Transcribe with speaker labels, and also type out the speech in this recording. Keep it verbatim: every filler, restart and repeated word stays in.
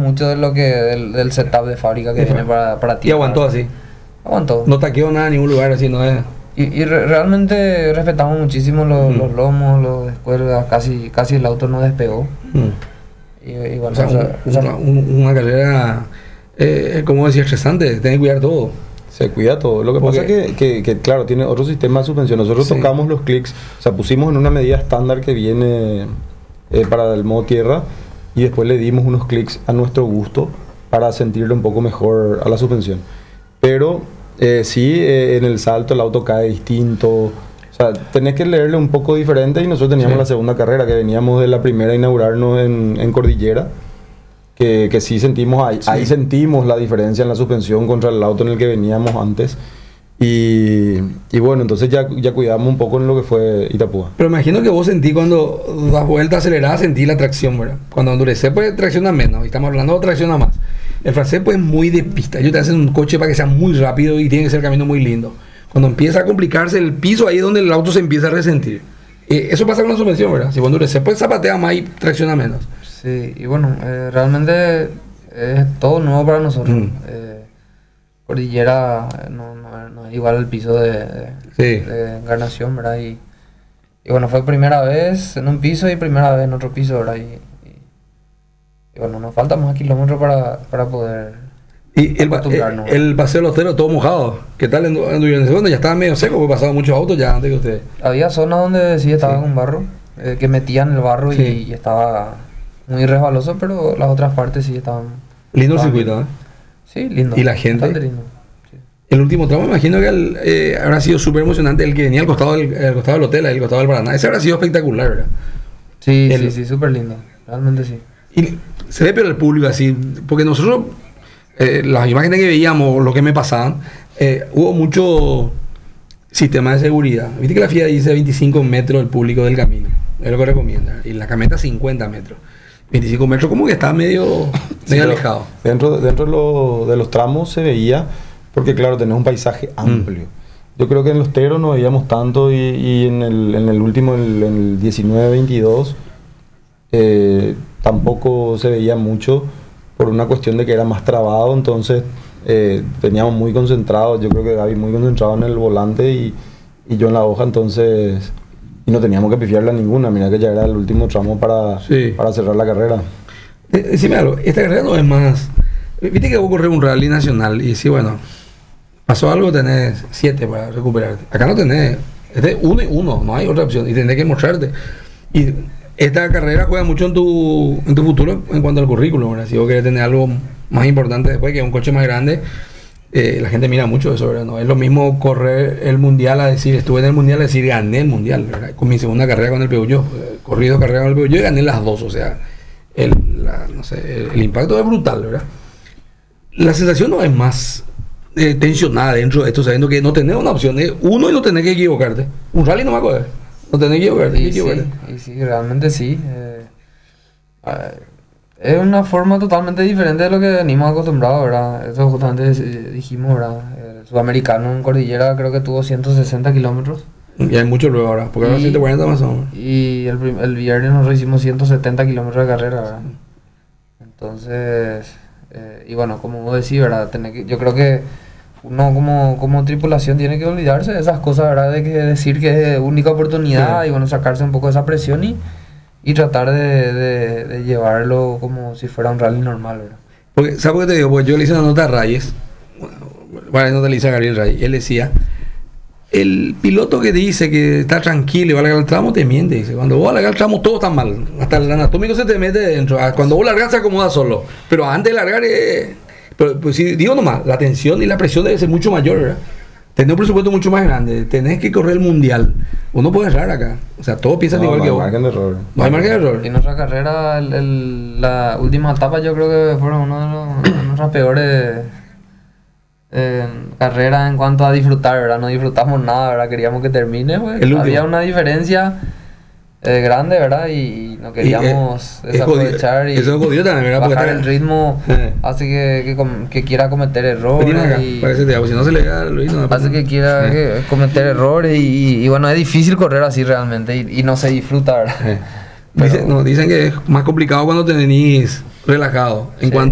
Speaker 1: mucho de lo que del, del setup de fábrica que
Speaker 2: Sí,
Speaker 1: viene para, para ti.
Speaker 2: Y aguantó así.
Speaker 1: Aguantó.
Speaker 2: No taqueó nada en ningún lugar, así no es.
Speaker 1: Y, y re- realmente respetamos muchísimo los,
Speaker 2: Mm.
Speaker 1: los lomos, los descuerdas, casi, casi el auto no despegó.
Speaker 2: Mm.
Speaker 1: Y, y bueno,
Speaker 2: O sea,
Speaker 1: o sea,
Speaker 2: un- una, un- una carrera, eh, como decía, estresante, tiene que cuidar todo.
Speaker 3: Se cuida todo. Lo que
Speaker 2: Porque-
Speaker 3: pasa es que, que, que, claro, tiene otro sistema de suspensión. Nosotros
Speaker 2: Sí.
Speaker 3: tocamos los clics, o sea, pusimos en una medida estándar que viene eh, para el modo tierra y después le dimos unos clics a nuestro gusto para sentirle un poco mejor a la suspensión. Pero eh, sí, eh, en el salto el auto cae distinto. O sea, tenés que leerle un poco diferente y nosotros teníamos
Speaker 2: Sí.
Speaker 3: la segunda carrera, que veníamos de la primera a inaugurarnos en, en Cordillera. Que, que sí sentimos, ahí,
Speaker 2: Sí.
Speaker 3: ahí sentimos la diferencia en la suspensión contra el auto en el que veníamos antes. Y, y bueno, entonces ya, ya cuidamos un poco en lo que fue Itapúa.
Speaker 2: Pero imagino que vos sentí cuando das vuelta acelerada, sentí la tracción, ¿verdad? Cuando endurece, pues tracciona menos. Y estamos hablando de tracciona más. El francés, pues, es muy de pista. Ellos te hacen un coche para que sea muy rápido y tiene que ser camino muy lindo. Cuando empieza a complicarse el piso, ahí es donde el auto se empieza a resentir. Eh, eso pasa con la suspensión, ¿verdad? Si vos endureces, pues zapatea más y tracciona menos.
Speaker 1: sí, y bueno, eh, realmente es todo nuevo para nosotros.
Speaker 2: Mm.
Speaker 1: Eh, Cordillera eh, no, no, no es igual al piso de, de,
Speaker 2: Sí.
Speaker 1: de Encarnación, ¿verdad? Y, y bueno, fue primera vez en un piso y primera vez en otro piso, ¿verdad? Y, y, y bueno, nos falta más kilómetros para, para poder
Speaker 2: Y el, pa-
Speaker 1: acostumbrarnos.
Speaker 2: el, el paseo de los teros todo mojado. ¿Qué tal en Endurance? Bueno, ya estaba medio seco, porque pasaban muchos autos ya antes que ustedes.
Speaker 1: Había zonas donde sí estaba
Speaker 2: Sí.
Speaker 1: con barro, eh, que metían el barro y-
Speaker 2: Sí.
Speaker 1: y, estaba muy resbaloso, pero las otras partes sí estaban...
Speaker 2: Lindo el
Speaker 1: estaban
Speaker 2: circuito,
Speaker 1: bien.
Speaker 2: ¿eh?
Speaker 1: Sí, lindo.
Speaker 2: ¿Y la gente?
Speaker 1: Bastante lindo. Sí.
Speaker 2: El último tramo, me imagino que el, eh, habrá sido súper emocionante el que venía al costado del, al costado del hotel, al costado del Paraná. Ese habrá sido espectacular, ¿verdad?
Speaker 1: Sí,
Speaker 2: El-
Speaker 1: sí, sí, súper lindo. Realmente sí.
Speaker 2: Y se ve pero el público así, porque nosotros, eh, las imágenes que veíamos, lo que me pasaban, eh, hubo mucho sistema de seguridad. Viste que la F I A dice veinticinco metros del público del camino, es lo que recomienda. Y la camioneta cincuenta metros. veinticinco metros como que está medio,
Speaker 3: Sí,
Speaker 2: medio
Speaker 3: pero
Speaker 2: alejado.
Speaker 3: Dentro, dentro de, lo- de los tramos se veía, porque claro, tenés un paisaje amplio. Yo creo que en los teros no veíamos tanto y, y en, el, en el último, el, en el diecinueve veintidós, eh, tampoco se veía mucho por una cuestión de que era más trabado, entonces eh, teníamos muy concentrados, yo creo que Gaby muy concentrado en el volante y, y yo en la hoja, entonces, y no teníamos que pifiarle a ninguna, mira que ya era el último tramo para,
Speaker 2: Sí.
Speaker 3: para cerrar la carrera.
Speaker 2: Eh, Decime algo, esta carrera no es más. Viste que ocurre un rally nacional y si bueno, pasó algo, tenés siete para recuperarte. Acá no tenés, este es uno y uno, no hay otra opción y tenés que mostrarte. Y esta carrera juega mucho en tu, en tu futuro en cuanto al currículum, ¿verdad? Si vos querés tener algo más importante después, que un coche más grande, eh, la gente mira mucho eso, ¿verdad? No es lo mismo correr el mundial a decir, estuve en el mundial a decir, gané el mundial, ¿verdad? Con mi segunda carrera con el Peugeot, eh, corrí dos carreras con el Peugeot y gané las dos, o sea, el, la- no sé, el, el impacto es brutal, ¿verdad? La sensación no es más eh, tensionada dentro de esto, sabiendo que no tenés una opción, es uno y no tenés que equivocarte. Un rally no va a coger, no tenés que equivocarte,
Speaker 1: Y
Speaker 2: que
Speaker 1: sí,
Speaker 2: equivocarte.
Speaker 1: y sí, realmente sí. eh, eh, es una forma totalmente diferente de lo que venimos acostumbrados, ¿verdad? Eso justamente eh, dijimos, ¿verdad? El sudamericano en Cordillera creo que tuvo ciento sesenta kilómetros.
Speaker 2: Y hay mucho luego ahora, porque ahora
Speaker 1: Y-
Speaker 2: ciento cuarenta más o menos.
Speaker 1: Y el, prim- el viernes nosotros hicimos ciento setenta kilómetros de carrera, ¿verdad? Entonces, eh, y bueno, como vos decís, ¿verdad? Tener que, yo creo que uno como, como tripulación tiene que olvidarse de esas cosas, ¿verdad? De que decir que es única oportunidad
Speaker 2: Sí.
Speaker 1: y bueno, sacarse un poco de esa presión y, y tratar de, de, de llevarlo como si fuera un rally normal, ¿verdad?
Speaker 2: Porque, ¿sabes por qué te digo? Pues yo le hice una nota a Reyes, bueno, nota le hice a Gabriel Reyes, y él decía, el piloto que te dice que está tranquilo y va a largar el tramo, te miente, dice, cuando vos vas a largar el tramo todo está mal, hasta el anatómico se te mete dentro, Ah, cuando vos largas se acomoda solo, pero antes de largar, eh, pero, pues, si, digo nomás, la tensión y la presión debe ser mucho mayor, ¿verdad? Tenés un presupuesto mucho más grande, tenés que correr el mundial, vos no puedes errar acá, o sea, todos piensan
Speaker 3: No,
Speaker 2: igual
Speaker 3: no
Speaker 2: que
Speaker 3: hay
Speaker 2: vos.
Speaker 3: margen de error.
Speaker 2: No hay margen de error.
Speaker 1: Y nuestra carrera, el, el- la última etapa yo creo que fueron una de, los- de nuestras peores eh, carreras en cuanto a disfrutar, ¿verdad? No disfrutamos nada, ¿verdad? Queríamos que termine, pues.
Speaker 2: El último.
Speaker 1: Había una diferencia eh, grande, ¿verdad? Y no queríamos
Speaker 2: Y, eh, es jodido.
Speaker 1: desaprovechar y
Speaker 2: Eso es jodido también, ¿verdad? Porque
Speaker 1: bajar
Speaker 2: está-
Speaker 1: el ritmo
Speaker 2: Eh.
Speaker 1: hace que, que, com- que quiera cometer errores.
Speaker 2: Pero tiene acá,
Speaker 1: y-
Speaker 2: para que se te haga, si no se le da lo hizo, no pasa
Speaker 1: Hace que
Speaker 2: nada.
Speaker 1: quiera
Speaker 2: Eh.
Speaker 1: que- cometer errores y, y bueno, es difícil correr así realmente y, y no se disfruta, ¿verdad?
Speaker 2: Eh.
Speaker 1: Pero-
Speaker 2: Dicen, no, dicen que es más complicado cuando te venís relajado. En
Speaker 1: Sí.
Speaker 2: cuanto